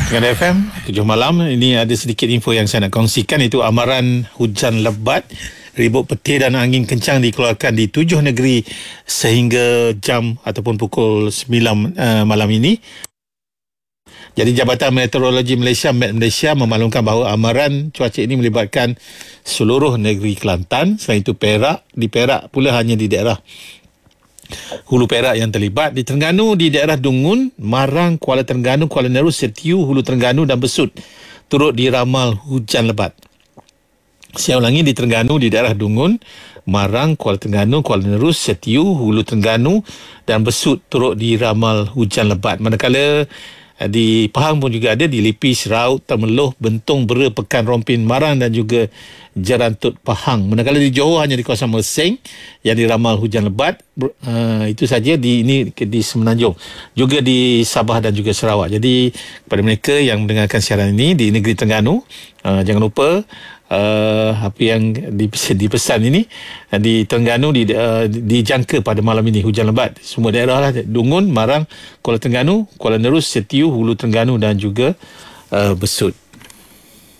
Dengan FM 7 malam. Ini ada sedikit info yang saya nak kongsikan, itu amaran hujan lebat, ribut petir dan angin kencang dikeluarkan di 7 negeri sehingga jam ataupun pukul 9 malam ini. Jadi Jabatan Meteorologi Malaysia (MET Malaysia) memaklumkan bahawa amaran cuaca ini melibatkan seluruh negeri Kelantan. Selain itu di Perak pula hanya di daerah Hulu Perak yang terlibat. Di Terengganu, di daerah Dungun, Marang, Kuala Terengganu, Kuala Nerus, Setiu, Hulu Terengganu dan Besut turut diramal hujan lebat. Saya ulangi, di Terengganu, di daerah Dungun, Marang, Kuala Terengganu, Kuala Nerus, Setiu, Hulu Terengganu dan Besut turut diramal hujan lebat. Manakala di Pahang pun juga ada, di Lipis, Raut, Temeloh, Bentong, Bera, Pekan, Rompin, Marang dan juga Jerantut, Pahang. Manakala di Johor hanya di kawasan Mersing yang diramal hujan lebat. Itu saja di Semenanjung, juga di Sabah dan juga Sarawak. Jadi kepada mereka yang mendengarkan siaran ini di negeri Terengganu, jangan lupa apa yang dipesan ini di Terengganu dijangka pada malam ini hujan lebat. Semua daerah lah, Dungun, Marang, Kuala Terengganu, Kuala Nerus, Setiu, Hulu Terengganu dan juga Besut.